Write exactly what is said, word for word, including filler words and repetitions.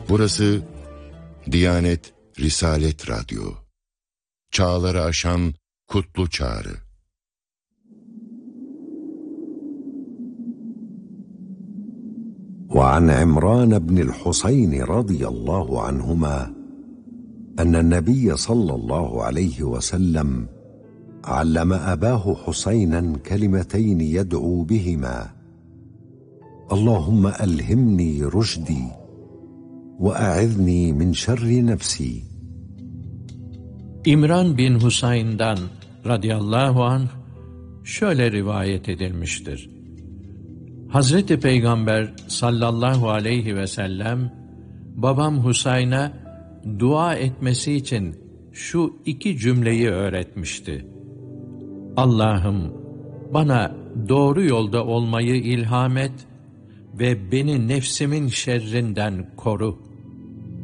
Burası Diyanet Risalet Radyo. Çağları aşan kutlu çağrı. وعن عمران بن الحسين رضي الله عنهما أن النبي صلى الله عليه وسلم علم أباه حسينا كلمتين يدعو بهما: اللهم ألهمني رشدي وأعذني من شر نفسي. İmran bin Husayn'dan radıyallahu anh şöyle rivayet edilmiştir. Hazreti Peygamber sallallahu aleyhi ve sellem babam Husayn'a dua etmesi için şu iki cümleyi öğretmişti. Allah'ım bana doğru yolda olmayı ilham et ve beni nefsimin şerrinden koru.